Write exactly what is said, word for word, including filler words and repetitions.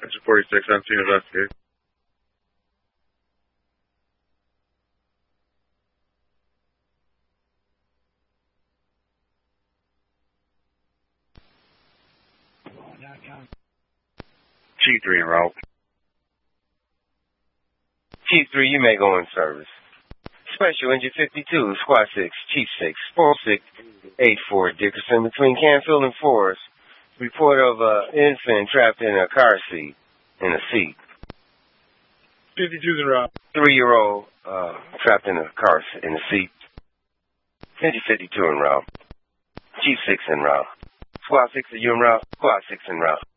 That's forty-six, I'm seeing investigate. G three en route. Chief three, you may go in service. Special Engine fifty-two, Squad six, Chief six, four six eight four Dickerson between Canfield and Forest. Report of an uh, infant trapped in a car seat, in a seat. fifty-two's en route. Three-year-old uh, trapped in a car in a seat. fifty fifty-two en route. Chief six en route. Squad six, are you en route? Squad six en route.